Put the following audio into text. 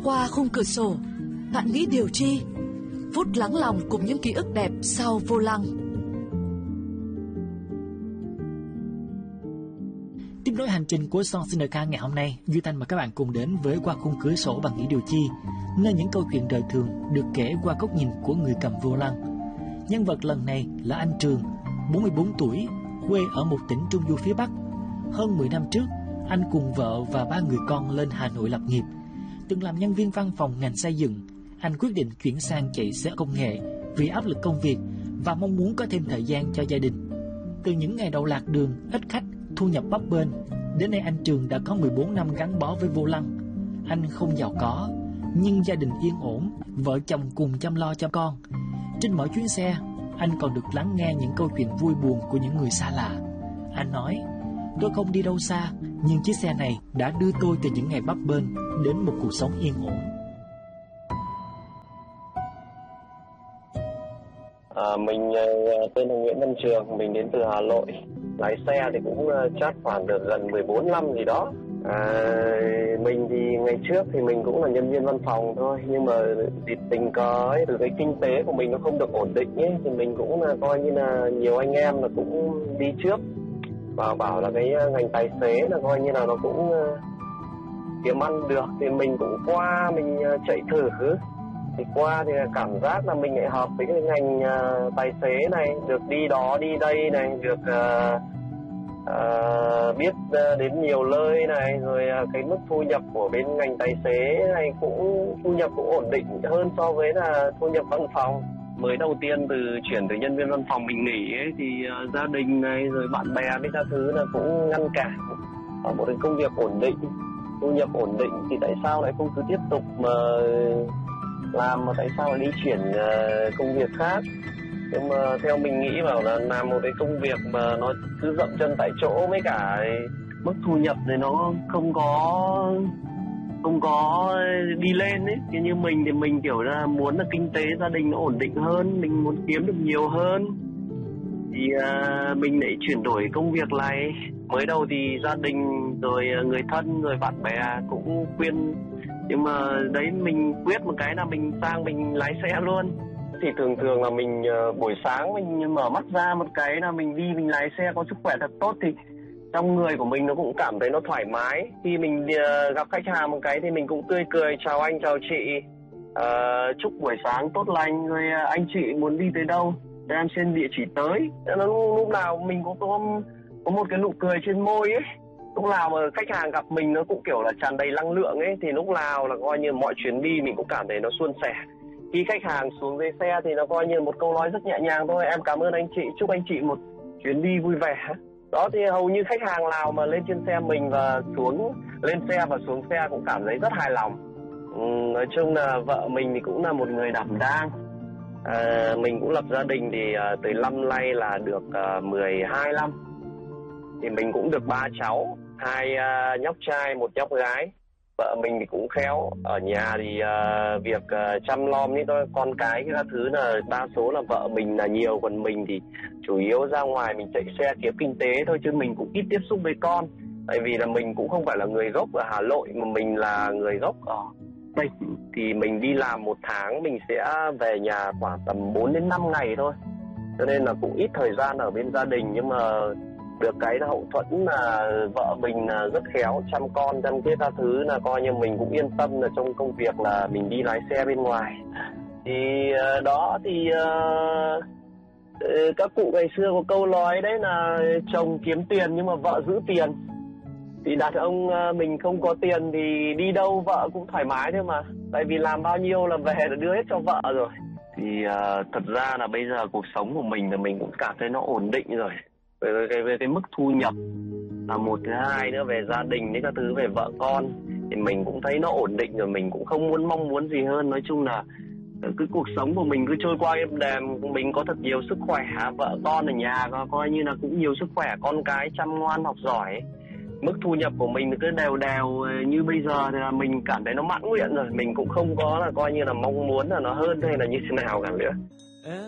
Qua khung cửa sổ, bạn nghĩ điều chi? Phút lắng lòng cùng những ký ức đẹp sau vô lăng. Tiếp nối hành trình của Son xin lời ca ngày hôm nay, Duy Thanh mời các bạn cùng đến với Qua khung cửa sổ bạn nghĩ điều chi, nơi những câu chuyện đời thường được kể qua góc nhìn của người cầm vô lăng. Nhân vật lần này là anh Trường, 44 tuổi, quê ở một tỉnh Trung Du phía Bắc. Hơn 10 năm trước, anh cùng vợ và 3 người con lên Hà Nội lập nghiệp. Từng làm nhân viên văn phòng ngành xây dựng, anh quyết định chuyển sang chạy xe công nghệ vì áp lực công việc và mong muốn có thêm thời gian cho gia đình. Từ những ngày đầu lạc đường, ít khách, thu nhập bấp bênh, đến nay anh Trường đã có 14 năm gắn bó với vô lăng. Anh không giàu có, nhưng gia đình yên ổn, vợ chồng cùng chăm lo cho con. Trên mỗi chuyến xe, anh còn được lắng nghe những câu chuyện vui buồn của những người xa lạ. Anh nói, tôi không đi đâu xa, nhưng chiếc xe này đã đưa tôi từ những ngày bấp bênh đến một cuộc sống yên ổn. Mình tên là Nguyễn Văn Trường, mình đến từ Hà Nội. Lái xe thì cũng chắc khoảng được gần 14 năm gì đó. Mình thì ngày trước thì mình cũng là nhân viên văn phòng thôi, nhưng mà tình cờ ấy, từ cái kinh tế của mình nó không được ổn định ấy, thì mình cũng là coi như là nhiều anh em là cũng đi trước và bảo là cái ngành tài xế là coi như là nó cũng kiếm ăn được, thì mình cũng qua mình chạy thử. Thì qua thì cảm giác là mình lại hợp với cái ngành tài xế này, được đi đó đi đây này, được biết đến nhiều nơi này, rồi cái mức thu nhập của bên ngành tài xế này cũng thu nhập cũng ổn định hơn so với là thu nhập văn phòng. Mới đầu tiên chuyển từ nhân viên văn phòng mình nghỉ ấy, thì gia đình này rồi bạn bè với các thứ là cũng ngăn cản. Ở một cái công việc ổn định, thu nhập ổn định thì tại sao lại không cứ tiếp tục mà làm, mà tại sao lại đi chuyển công việc khác. Nhưng mà theo mình nghĩ bảo là làm một cái công việc mà nó cứ dậm chân tại chỗ, với cả mức thu nhập thì nó không có đi lên ấy. Thì như mình thì mình kiểu là muốn là kinh tế gia đình nó ổn định hơn, mình muốn kiếm được nhiều hơn, thì mình lại chuyển đổi công việc này. Mới đầu thì gia đình rồi người thân rồi bạn bè cũng khuyên, nhưng mà đấy mình quyết một cái là mình sang mình lái xe luôn. Thì thường là mình buổi sáng mình mở mắt ra một cái là mình đi mình lái xe có sức khỏe thật tốt, thì trong người của mình nó cũng cảm thấy nó thoải mái. Khi mình gặp khách hàng một cái thì mình cũng tươi cười, chào anh chào chị, chúc buổi sáng tốt lành, rồi anh chị muốn đi tới đâu để em xin địa chỉ tới. Nó lúc nào mình cũng có một cái nụ cười trên môi ấy. Lúc nào mà khách hàng gặp mình nó cũng kiểu là tràn đầy năng lượng ấy, thì lúc nào là coi như mọi chuyến đi mình cũng cảm thấy nó suôn sẻ. Khi khách hàng xuống dưới xe thì nó coi như một câu nói rất nhẹ nhàng thôi, em cảm ơn anh chị, chúc anh chị một chuyến đi vui vẻ. Đó, thì hầu như khách hàng nào mà lên trên xe mình và lên xe và xuống xe cũng cảm thấy rất hài lòng. Nói chung là vợ mình thì cũng là một người đảm đang. Mình cũng lập gia đình thì tới năm nay là được 12 năm. Thì mình cũng được 3 cháu, 2 nhóc trai, 1 nhóc gái. Vợ mình thì cũng khéo, ở nhà thì việc chăm nom với con cái các thứ là đa số là vợ mình là nhiều, còn mình thì chủ yếu ra ngoài mình chạy xe kiếm kinh tế thôi, chứ mình cũng ít tiếp xúc với con. Tại vì là mình cũng không phải là người gốc ở Hà Nội, mà mình là người gốc ở đây. Thì mình đi làm một tháng mình sẽ về nhà khoảng tầm 4 đến 5 ngày thôi, cho nên là cũng ít thời gian ở bên gia đình. Nhưng mà được cái là hậu thuẫn là vợ mình rất khéo chăm con chăm cái các thứ, là coi như mình cũng yên tâm là trong công việc là mình đi lái xe bên ngoài. Thì đó thì các cụ ngày xưa có câu nói đấy là chồng kiếm tiền nhưng mà vợ giữ tiền. Thì đàn ông mình không có tiền thì đi đâu vợ cũng thoải mái thôi mà, tại vì làm bao nhiêu là về là đưa hết cho vợ rồi. Thì thật ra là bây giờ cuộc sống của mình là mình cũng cảm thấy nó ổn định rồi. Về cái mức thu nhập là một, thứ hai nữa về gia đình với các thứ, về vợ con thì mình cũng thấy nó ổn định rồi, mình cũng không mong muốn gì hơn. Nói chung là cái cuộc sống của mình cứ trôi qua êm đềm, mình có thật nhiều sức khỏe, vợ con ở nhà coi như là cũng nhiều sức khỏe, con cái chăm ngoan học giỏi. Mức thu nhập của mình cứ đều như bây giờ thì là mình cảm thấy nó mãn nguyện rồi, mình cũng không có là coi như là mong muốn là nó hơn hay là như thế nào cả nữa.